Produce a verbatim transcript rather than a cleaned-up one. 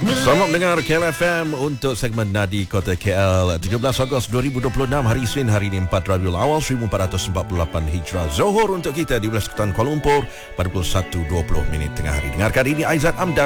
Selamat mendengar K L F M untuk segmen Nadi Kota K L. tujuh belas Ogos dua ribu dua puluh enam, hari Isnin, hari ini empat Rabiul Awal seribu empat ratus empat puluh lapan Hijrah. Zohor untuk kita di wilayah Sekatan Kuala Lumpur pada pukul satu dua puluh minit tengah hari. Dengarkan ini Aizat Amdan.